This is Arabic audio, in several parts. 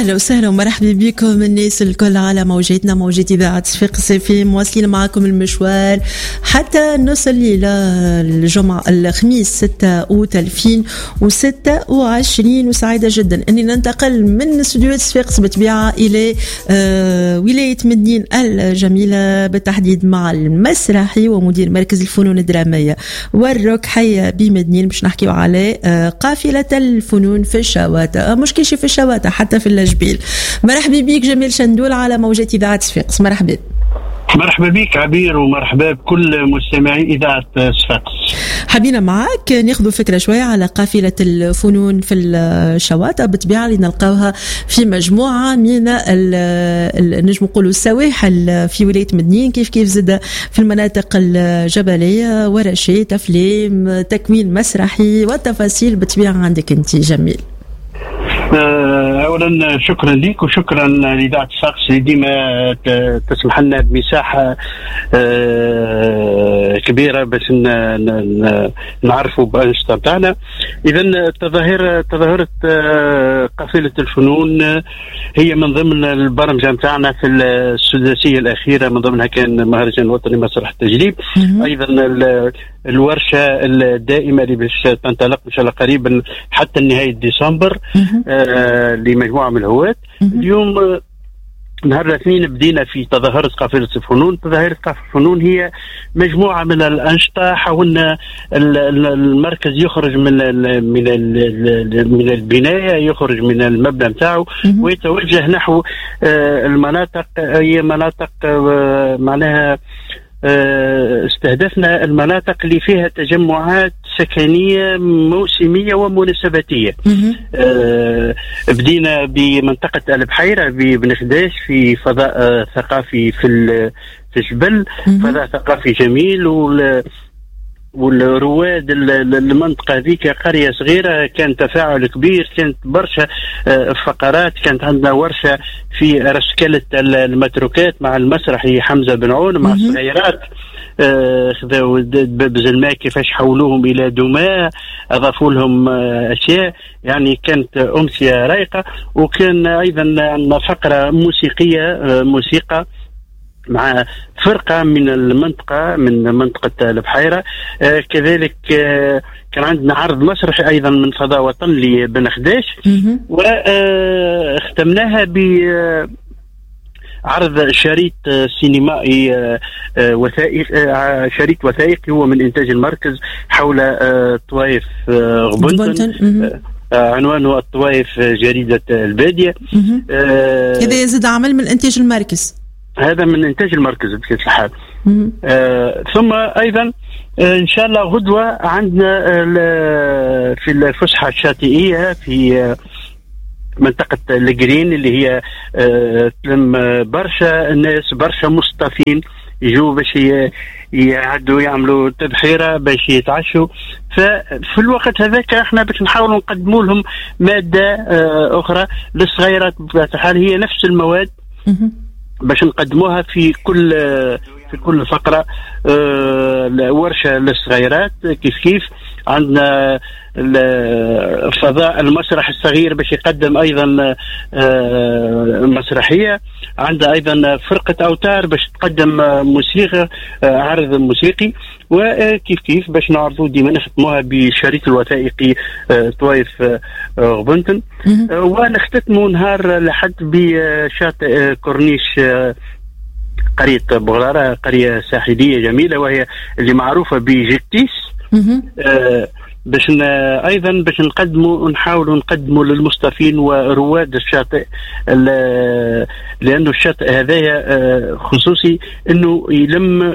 أهلا وسهلا ومرحبا بكم الناس الكل على موجتنا موجة إذاعة صفاقس FM. مواصلين معكم المشوار حتى نوصل إلى الجمعة الخميس 6 أوت 2026. وسعيدة جدا أني ننتقل من استوديوهات صفاقس بطبيعة إلى ولاية مدنين الجميلة، بالتحديد مع المسرحي ومدير مركز الفنون الدرامية والركحية بمدنين، باش نحكيو على قافلة الفنون في الشواطئ، مش كيشي في الشواطئ حتى في الجبيل. مرحبا بيك جميل شندول على موجة إذاعة صفاقس. مرحبا. مرحبا بك عبير، ومرحبا بكل مستمعي إذاعة صفاقس. حبينا معك ناخذ فكرة شوية على قافلة الفنون في الشواطئ، بالطبيعة اللي نلقاوها في مجموعة من نجم نقولوا السواحل في ولاية مدنين، كيف زاد في المناطق الجبلية، ورشات، أفلام، تكوين مسرحي والتفاصيل بالطبيعة عندك أنت جميل. اولا شكرا لك وشكرا لإذاعة صفاقس اللي ديما تسمح لنا بمساحه كبيره باش نعرفوا بانشطه بتاعنا. اذا تظاهره قافله الفنون هي من ضمن البرمجه بتاعنا في السداسيه الاخيره، من ضمنها كان مهرجان وطني مسرح التجريب، ايضا الورشه الدائمه اللي باش تنطلق ان شاء الله قريبا حتى نهايه ديسمبر لمجموعه من الهواة. اليوم نهار الاثنين بدينا في تظاهرة قافلة الفنون. تظاهرة قافلة الفنون هي مجموعة من الأنشطة، حاولنا المركز يخرج من البناية، يخرج من المبنى متاعه ويتوجه نحو المناطق، هي مناطق معناها استهدفنا المناطق اللي فيها تجمعات سكنية موسمية ومناسباتية. بدينا بمنطقة البحيرة ببن خداش في فضاء ثقافي في الجبل، فضاء ثقافي جميل، والرواد المنطقة ذيك قرية صغيرة، كان تفاعل كبير، كانت برشا فقرات. كانت عندنا ورشة في رشكلة المتروكات مع المسرحي حمزة بن عون مع الصغيرات، خذوا دبابز الماء كيفاش حولوهم إلى دماء، أضافوا لهم أشياء، يعني كانت أمسية رايقة. وكان أيضا عندنا فقرة موسيقية، موسيقى مع فرقة من المنطقة، من منطقة البحيرة. كذلك كان عندنا عرض مسرحي أيضا من فضاء وطن لبن خداش، واختمناها بعرض شريط سينمائي وثائقي، شريط وثائقي هو من إنتاج المركز حول طوائف غبنتن، عنوانه الطوائف جريدة البادية. هذا يزيد عمل من إنتاج المركز، هذا من إنتاج المركز بكل الحال. ثم أيضا إن شاء الله غدوة عندنا في الفسحة الشاطئية في منطقة الجرين اللي هي تلم برشا الناس، برشا مصطفين يجوا باش يعدوا يعملوا تبحيرة باش يتعشوا. ففي الوقت هذاك احنا باش نحاولوا نقدموا لهم مادة أخرى للصغيرات بطبيعة الحال، هي نفس المواد باش نقدموها في كل فقرة. ورشة للصغيرات كيف عندنا فضاء المسرح الصغير باش يقدم أيضا مسرحية، عندنا أيضا فرقة أوتار باش تقدم موسيقى، عرض موسيقي، وكيف باش نعرضوا ديما نختموها بشريط الوثائقي طوائف غبنتن. ونختتموا نهار لحد بشاطئ كورنيش قرية بغرارة، قرية ساحلية جميلة وهي اللي معروفة بجيتيس، باش ايضا باش نحاولوا نقدموا للمصطفين ورواد الشاطئ، لانه الشاطئ هذايا خصوصي انه يلم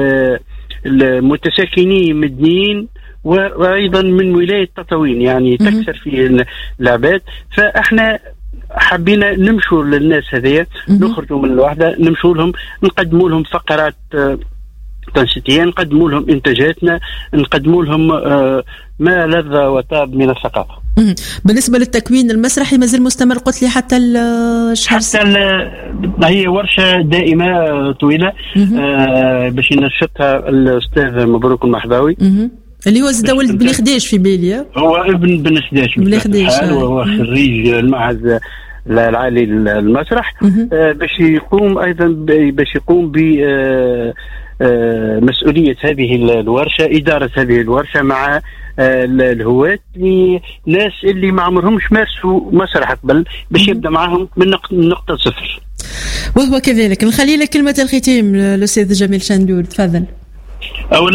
المتساكنين مدنيين وايضا من ولاية تطاوين، يعني تكثر فيه العباد. فاحنا حبينا نمشوا للناس هذيا، نخرجوا من الوحدة، نمشوا لهم، نقدموا لهم فقرات تنشيطية، نقدموا لهم إنتاجاتنا، نقدموا لهم ما لذ وطاب من الثقافة. بالنسبة للتكوين المسرحي مازال مستمر، قلت لي حتى الشهر، هي ورشة دائمة طويلة باش ينشطها الأستاذ مبروك المحضاوي، اللي هو زاد ولد بن خداش في باليا، هو ابن بن خداش، وهو خريج المعهد العالي للمسرح باش يقوم ايضا ب مسؤولية هذه الورشة، إدارة هذه الورشة مع الهواة ناس اللي ما عمرهمش مارسوا مسرح قبل، باش يبدأ معهم من نقطة صفر. وهو كذلك. نخلي لك كلمة الختام الأستاذ جميل شندول، تفضل. اولا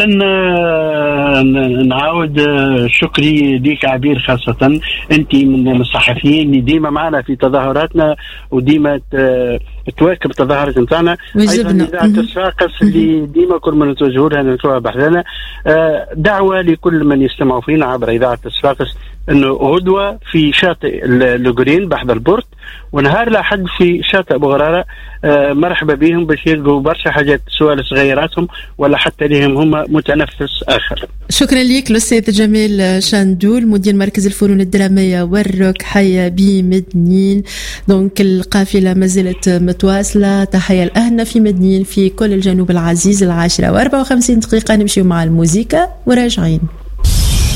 نعاود شكري ليك عبير، خاصه انت من الصحفيين اللي ديما معنا في تظاهراتنا وديما تواكب التظاهرات نتاعنا. ايضا اذاعه الصفاقس اللي ديما كل ما نتوجهوا لها نتوها بحثنا. دعوه لكل من يستمعوا فينا عبر اذاعه الصفاقس انه غدوه في شاطئ لوغرين بحذا البورت، ونهار الاحد في شاطئ ابو غراره. مرحبا بهم باش يلقوا برشا حاجات سواء صغيراتهم ولا حتى لهم هم متنفس اخر. شكرا لك الاستاذ جميل شندول، مدير مركز الفنون الدراميه والروك حيا بمدنين. دونك القافله ما زالت متواصله. تحيه لاهلنا في مدنين في كل الجنوب العزيز. 10:54 نمشيو مع الموسيقى وراجعين.